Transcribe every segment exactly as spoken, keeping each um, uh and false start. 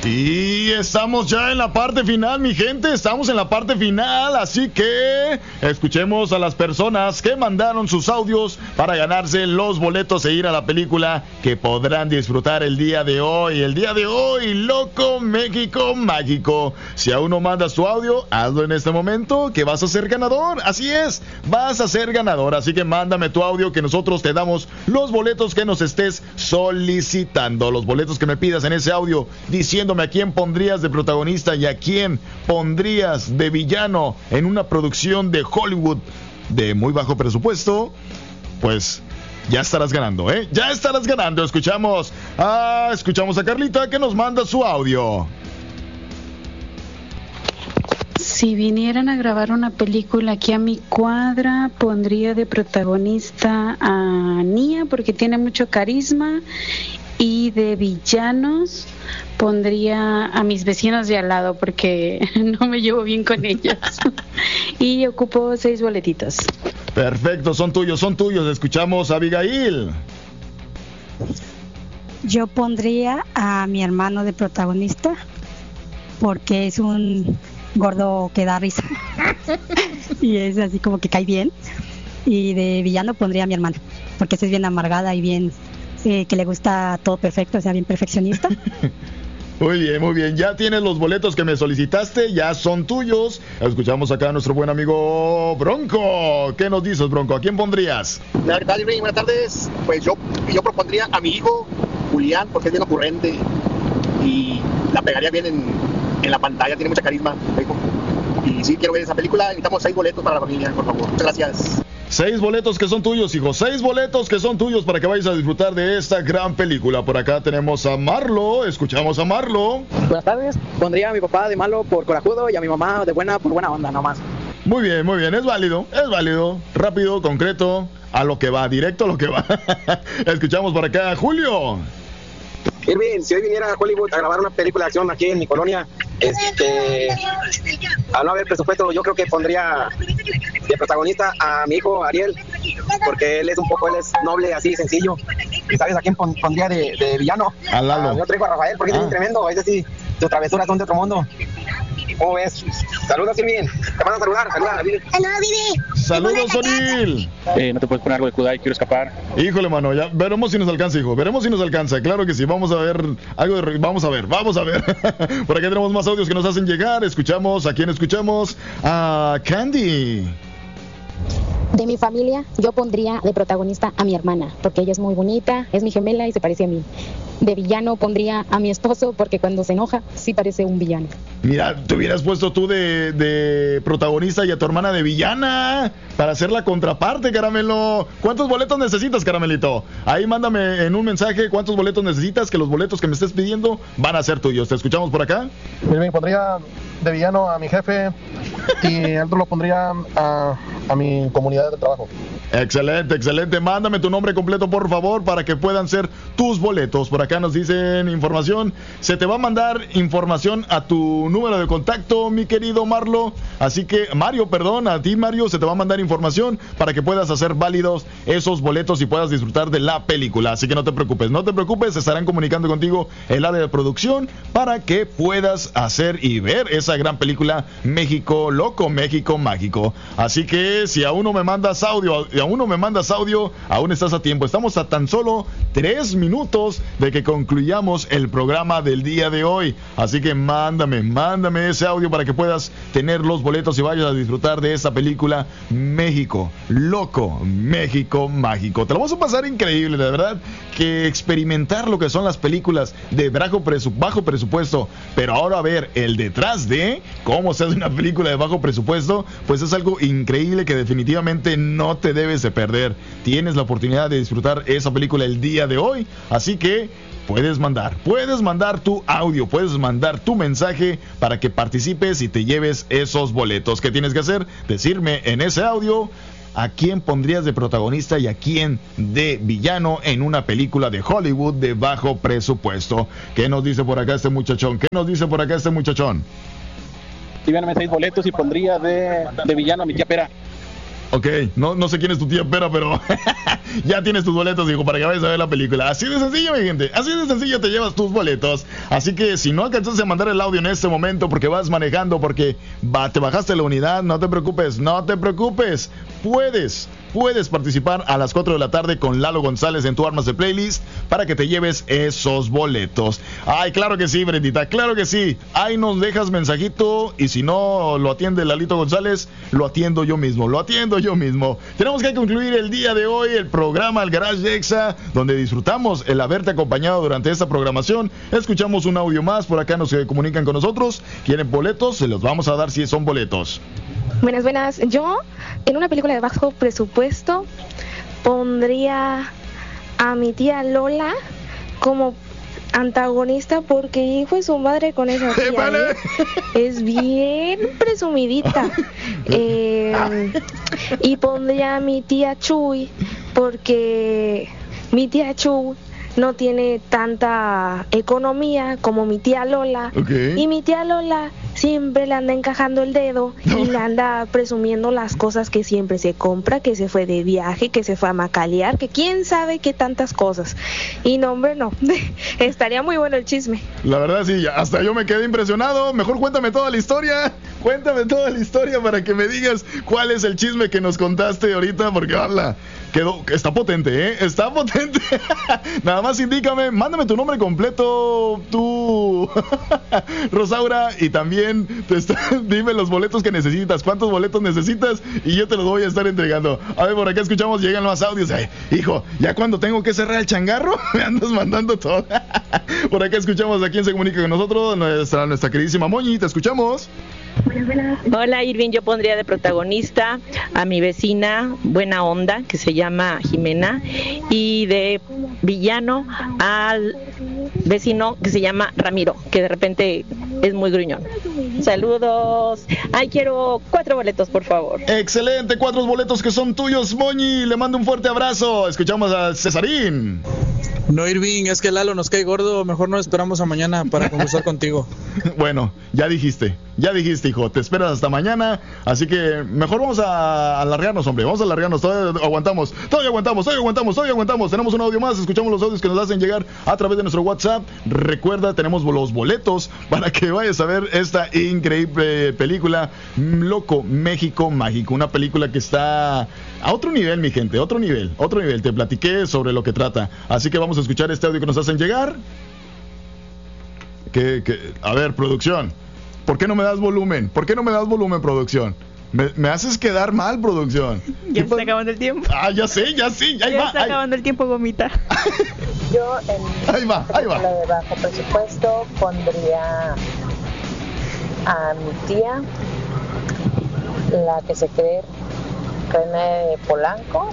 Y estamos ya en la parte final, mi gente, estamos en la parte final, así que escuchemos a las personas que mandaron sus audios para ganarse los boletos e ir a la película que podrán disfrutar el día de hoy. El día de hoy, Loco México Mágico. Si aún no mandas tu audio, hazlo en este momento, que vas a ser ganador. Así es, vas a ser ganador, así que mándame tu audio que nosotros te damos los boletos que nos estés solicitando, los boletos que me pidas en ese audio, diciendo a quién pondrías de protagonista y a quién pondrías de villano en una producción de Hollywood de muy bajo presupuesto. Pues ya estarás ganando, ¿eh? Ya estarás ganando. Escuchamos a, escuchamos a Carlita que nos manda su audio. Si vinieran a grabar una película aquí a mi cuadra, pondría de protagonista a Nia porque tiene mucho carisma, y de villanos pondría a mis vecinos de al lado porque no me llevo bien con ellos. Y ocupo seis boletitos. Perfecto, son tuyos, son tuyos. Escuchamos a Abigail. Yo pondría a mi hermano de protagonista porque es un gordo que da risa y es así como que cae bien. Y de villano pondría a mi hermana porque esa es bien amargada y bien eh, que le gusta todo perfecto, o sea, bien perfeccionista. Muy bien, muy bien. Ya tienes los boletos que me solicitaste, ya son tuyos. Escuchamos acá a nuestro buen amigo Bronco. ¿Qué nos dices, Bronco? ¿A quién pondrías? ¿Qué tal, Irving? Buenas tardes. Pues yo, yo propondría a mi hijo Julián porque es bien ocurrente y la pegaría bien en, en la pantalla, tiene mucha carisma. Y sí, quiero ver esa película. Necesitamos seis boletos para la familia, por favor. Muchas gracias. Seis boletos que son tuyos, hijo. Seis boletos que son tuyos para que vayas a disfrutar de esta gran película. Por acá tenemos a Marlo. Escuchamos a Marlo. Buenas tardes. Pondría a mi papá de malo por corajudo y a mi mamá de buena por buena onda, nomás. Muy bien, muy bien. Es válido, es válido. Rápido, concreto, a lo que va, directo a lo que va. Escuchamos por acá a Julio. Irving, si hoy viniera a Hollywood a grabar una película de acción aquí en mi colonia, este, al no haber presupuesto, yo creo que pondría de protagonista a mi hijo Ariel, porque él es un poco, él es noble, así, sencillo. ¿Y sabes a quién pondría de, de villano? A Lalo. A mi otro hijo, a Rafael, porque ah. es un tremendo, es decir, sus travesuras son de otro mundo. ¿Cómo ves? Saludos, Irving. Te van a saludar. Saludos, Vivi. Saludos, Vivi. Saludos, Onil. Eh, ¿No te puedes poner algo de Kudai? Quiero escapar. Híjole, mano, ya veremos si nos alcanza, hijo. Veremos si nos alcanza. Claro que sí. Vamos a ver algo de... Vamos a ver, vamos a ver. Por aquí tenemos más audios que nos hacen llegar. Escuchamos, ¿a quién escuchamos? A Candy. De mi familia, yo pondría de protagonista a mi hermana, porque ella es muy bonita, es mi gemela y se parece a mí. De villano pondría a mi esposo, porque cuando se enoja, sí parece un villano. Mira, te hubieras puesto tú de, de protagonista y a tu hermana de villana, para hacer la contraparte, Caramelo. ¿Cuántos boletos necesitas, Caramelito? Ahí mándame en un mensaje cuántos boletos necesitas, que los boletos que me estés pidiendo van a ser tuyos. ¿Te escuchamos por acá? Me pondría de villano a mi jefe y el otro lo pondría a, a mi comunidad de trabajo. Excelente, excelente. Mándame tu nombre completo, por favor, para que puedan ser tus boletos. Por acá nos dicen información. Se te va a mandar información a tu número de contacto, mi querido Marlo. Así que, Mario, perdón, a ti, Mario, se te va a mandar información para que puedas hacer válidos esos boletos y puedas disfrutar de la película. Así que no te preocupes, no te preocupes. Se estarán comunicando contigo el área de producción para que puedas hacer y ver esa gran película México Loco, México Mágico. Así que, si aún no me mandas audio, aún no me mandas audio, aún estás a tiempo. Estamos a tan solo tres minutos de que concluyamos el programa del día de hoy. Así que mándame, mándame ese audio para que puedas tener los boletos y vayas a disfrutar de esta película México Loco, México Mágico. Te lo vamos a pasar increíble, de verdad, que experimentar lo que son las películas de bajo, presu- bajo presupuesto, pero ahora a ver el detrás de cómo se hace una película de bajo presupuesto, pues es algo increíble que definitivamente no te debes de perder. Tienes la oportunidad de disfrutar esa película el día de hoy, así que puedes mandar, puedes mandar tu audio, puedes mandar tu mensaje para que participes y te lleves esos boletos. ¿Qué tienes que hacer? Decirme en ese audio a quién pondrías de protagonista y a quién de villano en una película de Hollywood de bajo presupuesto. ¿Qué nos dice por acá este muchachón? ¿Qué nos dice por acá este muchachón? Si vienen seis boletos y pondría de, de villano a mi tía Pera. Ok, no, no sé quién es tu tía Pera, pero ya tienes tus boletos, hijo, para que vayas a ver la película. Así de sencillo, mi gente, así de sencillo te llevas tus boletos. Así que si no alcanzaste a mandar el audio en este momento porque vas manejando, porque va, te bajaste la unidad, no te preocupes, no te preocupes. Puedes, puedes participar a las cuatro de la tarde con Lalo González en tu Armas de Playlist para que te lleves esos boletos. Ay, claro que sí, Brendita, claro que sí. Ahí nos dejas mensajito y si no lo atiende Lalito González, lo atiendo yo mismo, lo atiendo yo mismo. Tenemos que concluir el día de hoy el programa El Garage de Exa, donde disfrutamos el haberte acompañado durante esta programación. Escuchamos un audio más, por acá nos comunican con nosotros. ¿Quieren boletos? Se los vamos a dar si son boletos. Buenas, buenas. Yo, en una película de bajo presupuesto, pondría a mi tía Lola como antagonista porque hijo de su madre con esa tía, ¿eh? Es bien presumidita. Eh, y pondría a mi tía Chuy porque mi tía Chuy no tiene tanta economía como mi tía Lola. Okay. Y mi tía Lola siempre le anda encajando el dedo y le anda presumiendo las cosas que siempre se compra, que se fue de viaje, que se fue a macalear, que quién sabe qué tantas cosas. Y no, hombre, no. Estaría muy bueno el chisme. La verdad sí, hasta yo me quedé impresionado. Mejor cuéntame toda la historia. Cuéntame toda la historia para que me digas cuál es el chisme que nos contaste ahorita, porque habla. Quedó, está potente, ¿eh? Está potente. Nada más indícame, mándame tu nombre completo, tú, Rosaura, y también te está, dime los boletos que necesitas, cuántos boletos necesitas, y yo te los voy a estar entregando. A ver, por acá escuchamos, llegan más audios. Ay, hijo, ya cuando tengo que cerrar el changarro, me andas mandando todo. Por acá escuchamos a quién se comunica con nosotros, nuestra, nuestra queridísima Moñi, te escuchamos. Hola, Irving, yo pondría de protagonista a mi vecina buena onda que se llama Jimena y de villano al vecino que se llama Ramiro, que de repente es muy gruñón. Saludos. Ay, quiero cuatro boletos, por favor. Excelente, cuatro boletos que son tuyos, Moñi. Le mando un fuerte abrazo. Escuchamos a Cesarín. No, Irving, es que Lalo nos cae gordo. Mejor no esperamos a mañana para conversar contigo. Bueno, ya dijiste, ya dijiste, hijo. Te esperas hasta mañana. Así que mejor vamos a alargarnos, hombre. Vamos a alargarnos. Todavía aguantamos. Todavía aguantamos, todavía aguantamos, todavía aguantamos. Tenemos un audio más. Escuchamos los audios que nos hacen llegar a través de nuestro WhatsApp. Recuerda, tenemos los boletos para que vayas a ver esta increíble película Loco México Mágico. Una película que está a otro nivel, mi gente. Otro nivel, otro nivel. Te platiqué sobre lo que trata. Así que vamos a escuchar este audio que nos hacen llegar. Que, que, a ver, producción, ¿por qué no me das volumen? ¿Por qué no me das volumen, producción? Me, me haces quedar mal, producción. Ya se está acabando el tiempo. Ah, ya sé, ya sí, ya, ya va. está ahí. Acabando el tiempo, gomita. Yo en ahí va, ahí va. la de bajo presupuesto pondría a mi tía, la que se cree René Polanco,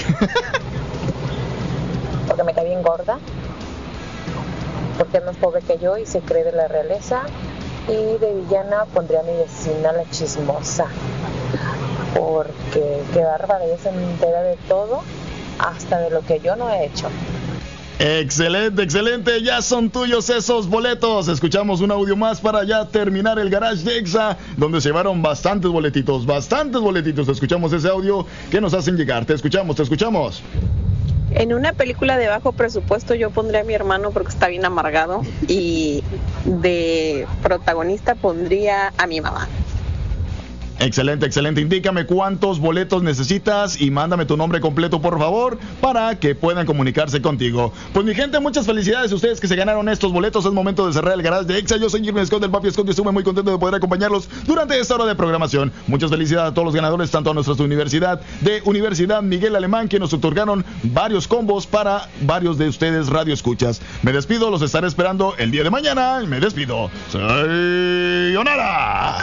porque me cae bien gorda, porque es más pobre que yo y se cree de la realeza. Y de villana pondría a mi vecina la chismosa, porque qué bárbara, ella se me entera de todo, hasta de lo que yo no he hecho. Excelente, excelente, ya son tuyos esos boletos. Escuchamos un audio más para ya terminar el Garage de Exa, donde se llevaron bastantes boletitos, bastantes boletitos. Escuchamos ese audio que nos hacen llegar. Te escuchamos, te escuchamos. En una película de bajo presupuesto yo pondría a mi hermano porque está bien amargado, y de protagonista pondría a mi mamá. Excelente, excelente. Indícame cuántos boletos necesitas y mándame tu nombre completo, por favor, para que puedan comunicarse contigo. Pues mi gente, muchas felicidades a ustedes que se ganaron estos boletos. Es momento de cerrar el Garage de Exa. Yo soy Irving Scott del Papi Scott y estuve muy contento de poder acompañarlos durante esta hora de programación. Muchas felicidades a todos los ganadores, tanto a nuestra universidad de Universidad Miguel Alemán, que nos otorgaron varios combos para varios de ustedes radioescuchas. Me despido, los estaré esperando el día de mañana. Me despido. ¡Sayonara!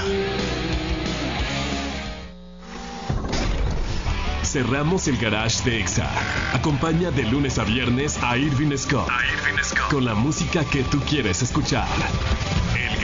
Cerramos el Garage de Exa. Acompaña de lunes a viernes a Irving Scott, a Irving Scott con la música que tú quieres escuchar.